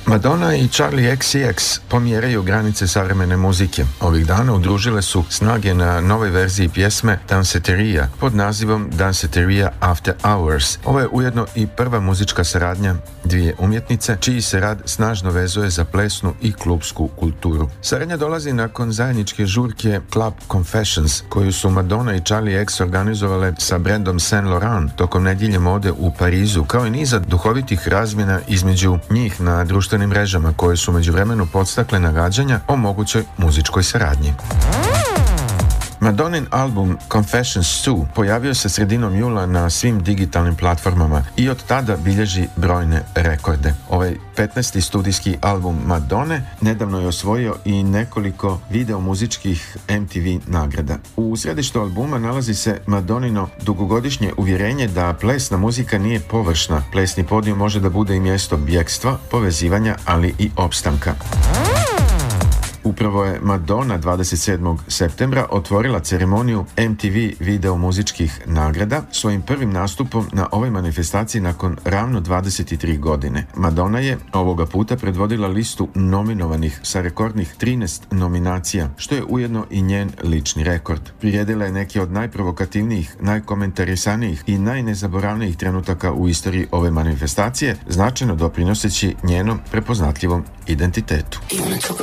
Madonna i Charli XCX pomjeraju granice savremene muzike. Ovih dana udružile su snage na novoj verziji pjesme Danceteria pod nazivom Danceteria After Hours. Ovo je ujedno i prva muzička saradnja dvije umjetnice, čiji se rad snažno vezuje za plesnu i klubsku kulturu. Saradnja dolazi nakon zajedničke žurke Club Confessions, koju su Madonna i Charli X organizovale sa brendom Saint Laurent tokom nedjelje mode u Parizu, kao i niza duhovitih razmjena između njih na društvenim mrežama koje su međuvremenu podstakle nagađanja o mogućoj muzičkoj saradnji. Madonnin album Confessions 2 pojavio se sredinom jula na svim digitalnim platformama i od tada bilježi brojne rekorde. Ovaj 15. studijski album Madonne nedavno je osvojio i nekoliko videomuzičkih MTV nagrada. U središtu albuma nalazi se Madonnino dugogodišnje uvjerenje da plesna muzika nije površna. Plesni podijum može da bude i mjesto bjekstva, povezivanja, ali i opstanka. Upravo je Madonna 27. septembra otvorila ceremoniju MTV video muzičkih nagrada svojim prvim nastupom na ovoj manifestaciji nakon ravno 23 godine. Madonna je ovoga puta predvodila listu nominovanih sa rekordnih 13 nominacija, što je ujedno i njen lični rekord. Priredila je neke od najprovokativnijih, najkomentarisanijih i najnezaboravnijih trenutaka u istoriji ove manifestacije, značajno doprinoseći njenom prepoznatljivom identitetu.